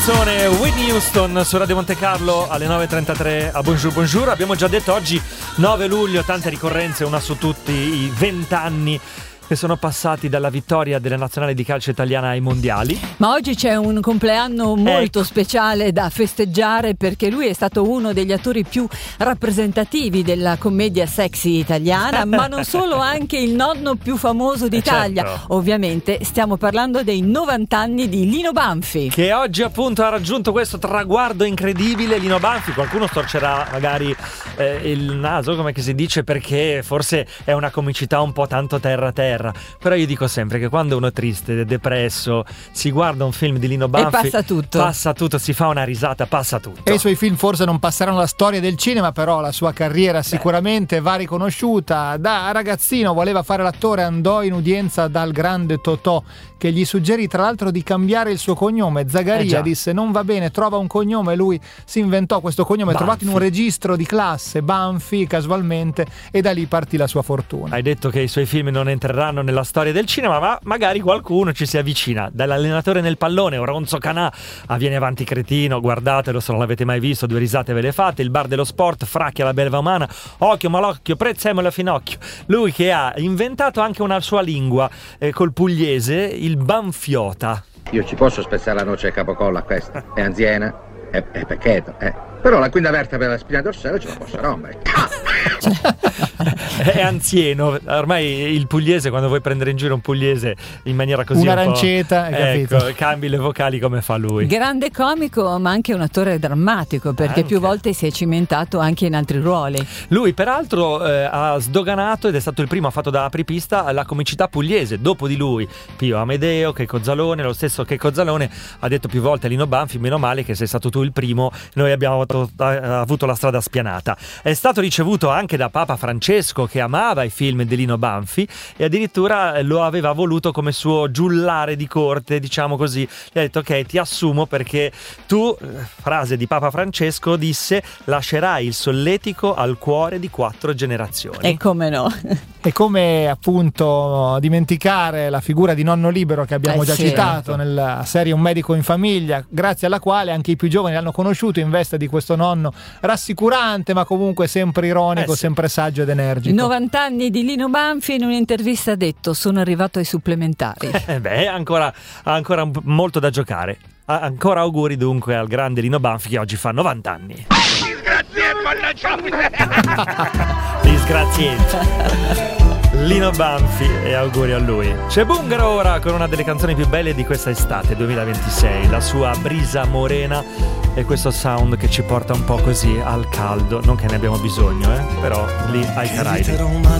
Whitney Houston su Radio Monte Carlo alle 9.33 a Bonjour Bonjour. Abbiamo già detto oggi 9 luglio, tante ricorrenze, una su tutti, i 20 anni che sono passati dalla vittoria della nazionale di calcio italiana ai mondiali. Ma oggi c'è un compleanno molto speciale da festeggiare, perché lui è stato uno degli attori più rappresentativi della commedia sexy italiana, ma non solo, anche il nonno più famoso d'Italia. Certo. Ovviamente stiamo parlando dei 90 anni di Lino Banfi, che oggi appunto ha raggiunto questo traguardo incredibile. Lino Banfi, qualcuno storcerà magari il naso, come che si dice, perché forse è una comicità un po' tanto terra, però io dico sempre che quando uno è triste, depresso, si guarda un film di Lino Banfi e passa tutto, si fa una risata, passa tutto. E i suoi film forse non passeranno la storia del cinema, però la sua carriera sicuramente va riconosciuta. Da ragazzino voleva fare l'attore, andò in udienza dal grande Totò, che gli suggerì tra l'altro di cambiare il suo cognome. Zagaria disse non va bene, trova un cognome. Lui si inventò questo cognome Banfi, trovato in un registro di classe, Banfi, casualmente, e da lì partì la sua fortuna. Hai detto che i suoi film non entreranno nella storia del cinema, ma magari qualcuno ci si avvicina. Dall'allenatore nel pallone, Oronzo Canà, a Vieni avanti cretino, guardatelo se non l'avete mai visto, 2 risate ve le fate. Il bar dello sport, Fracchia la belva umana, Occhio malocchio, prezzemolo a finocchio. Lui che ha inventato anche una sua lingua col pugliese, il banfiota. Io ci posso spezzare la noce a capocollo a questa, è anziana, è peccato, però la quinta vertebra della spina dorsale ce la posso rompere. È anziano, ormai il pugliese, quando vuoi prendere in giro un pugliese in maniera così un'arancetta, hai capito? Cambi le vocali come fa lui. Grande comico, ma anche un attore drammatico, perché più volte si è cimentato anche in altri ruoli. Lui peraltro ha sdoganato, ed è stato il primo, ha fatto da apripista la comicità pugliese. Dopo di lui Pio Amedeo, Checco Zalone, lo stesso Checco Zalone ha detto più volte a Lino Banfi: meno male che sei stato tu il primo, noi abbiamo avuto la strada spianata. È stato ricevuto anche da Papa Francesco, che amava i film di Lino Banfi e addirittura lo aveva voluto come suo giullare di corte, diciamo così. Gli ha detto: ok, ti assumo perché tu, frase di Papa Francesco, disse: lascerai il solletico al cuore di 4 generazioni. E come no? E come appunto dimenticare la figura di Nonno Libero, che abbiamo già citato nella serie Un medico in famiglia, grazie alla quale anche i più giovani l'hanno conosciuto in veste di questo nonno rassicurante, ma comunque sempre ironico, sempre saggio ed energico. 90 anni di Lino Banfi, in un'intervista ha detto: sono arrivato ai supplementari. Ha ancora molto da giocare. Ancora auguri dunque al grande Lino Banfi, che oggi fa 90 anni. Disgraziente Lino Banfi, e auguri a lui. C'è Bungaro ora con una delle canzoni più belle di questa estate 2026, la sua Brisa Morena, e questo sound che ci porta un po' così al caldo, non che ne abbiamo bisogno, però lì ai Caraibi.